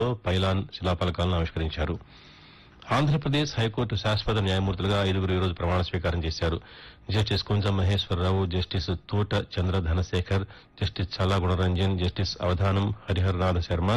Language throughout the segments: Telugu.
పైలాన్ శిలాఫలకాలను ఆవిష్కరించారు. ఆంధ్రప్రదేశ్ హైకోర్టు శాశ్వత న్యాయమూర్తులుగా ఐదుగురు ఈ రోజు ప్రమాణ స్వీకారం చేశారు. జస్టిస్ కుంజం మహేశ్వరరావు, జస్టిస్ తోట చంద్ర ధనశేఖర్, జస్టిస్ చల్లా గుణరంజన్, జస్టిస్ అవధానం Hariharanatha Sharma,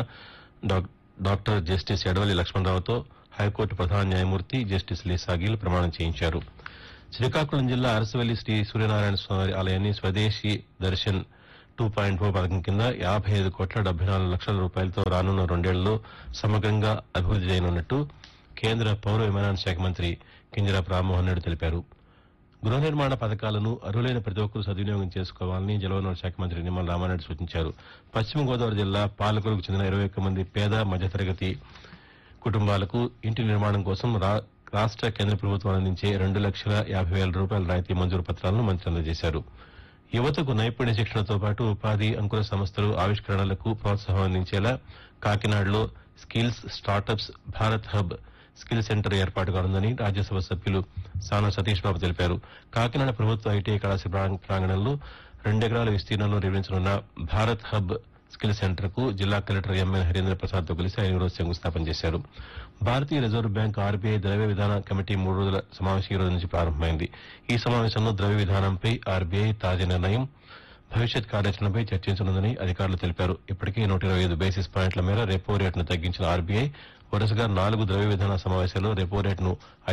doctor justice Edavalli లక్ష్మణరావుతో high court ప్రధాన న్యాయమూర్తి జస్టిస్ లీసాగిల్ ప్రమాణం చేయించారు. శ్రీకాకుళం జిల్లా అరసవల్లి శ్రీ సూర్యనారాయణ స్వామి ఆలయాన్ని స్వదేశీ దర్శన్ 2.0 పథకం కింద 55 కోట్ల 74 లక్షల రూపాయలతో రానున్న రెండేళ్లలో సమగ్రంగా అభివృద్ది చేయనున్నట్టు కేంద్ర పౌర విమానయాన శాఖ మంత్రి కింజరాపు రామ్మోహన్ నాయుడు తెలిపారు. గృహ నిర్మాణ పథకాలను అర్హులైన ప్రతి ఒక్కరూ సద్వినియోగం చేసుకోవాలని జలవనరుల శాఖ మంత్రి నిమ్మల రామానాయుడు సూచించారు. పశ్చిమ గోదావరి జిల్లా పాలకొలకు చెందిన 21 మంది పేద మధ్యతరగతి కుటుంబాలకు ఇంటి నిర్మాణం కోసం రాష్ట కేంద్ర ప్రభుత్వాలు అందించే 2,50,000 రూపాయల రాయితీ మంజూరు పత్రాలను మంత్రి అందజేశారు. యువతకు నైపుణ్య శిక్షణతో పాటు ఉపాధి అంకుర సంస్థలు ఆవిష్కరణలకు ప్రోత్సాహం అందించేలా కాకినాడలో skills startups Bharat hub skill centre ఏర్పాటు కానుందని రాజ్యసభ సభ్యులు సానా సతీష్ బాబు తెలిపారు. కాకినాడ ప్రభుత్వ ఐటీఐ కళాశాల ప్రాంగణంలో 2 ఎకరాల విస్తీర్ణంలో నిర్మించనున్న భారత్ హబ్ స్కిల్ సెంటర్ కు జిల్లా కలెక్టర్ ఎంఎన్ హరీంద్ర ప్రసాద్ తో కలిసి ఆయన ఈరోజు శంకుస్థాపన చేశారు. భారతీయ రిజర్వ్ బ్యాంక్ ఆర్బీఐ ద్రవ్య విధాన కమిటీ 3 రోజుల సమావేశం ఈ రోజు నుంచి ప్రారంభమైంది. ఈ సమావేశంలో ద్రవ్య విధానంపై ఆర్బీఐ తాజా నిర్ణయం, భవిష్యత్ కార్యాచరణపై చర్చించనుందని అధికారులు తెలిపారు. ఇప్పటికే 125 బేసిస్ పాయింట్ల మేర రెపో రేటును తగ్గించిన ఆర్బీఐ వరుసగా 4 ద్రవ్య విధాన సమావేశాల్లో రెపో రేటును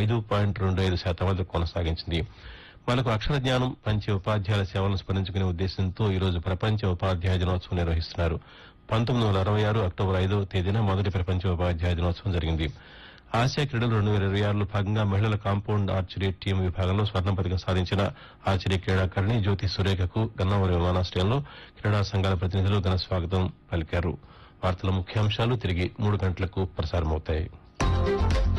5.25% వద్ద కొనసాగించింది. మనకు అక్షర జ్ఞానం పంచే ఉపాధ్యాయుల సేవలను స్మరించుకునే ఉద్దేశంతో ఈ రోజు ప్రపంచ ఉపాధ్యాయ దినోత్సవం నిర్వహిస్తున్నారు. 1966 అక్టోబర్ 5వ తేదీన మొదటి ప్రపంచ ఉపాధ్యాయ దినోత్సవం జరిగింది. ఆసియా క్రీడలు 2026లో భాగంగా మహిళల కాంపౌండ్ ఆర్చరీ టీం విభాగంలో స్వర్ణ పతకం సాధించిన ఆర్చరీ క్రీడాకారిణి జ్యోతి సురేఖకు గన్నవరం విమానాశ్రయంలో క్రీడా సంఘాల ప్రతినిధులు ఘన స్వాగతం పలికారు. వార్తల ముఖ్యాంశాలు తిరిగి 3 గంటలకు ప్రసారమవుతాయి.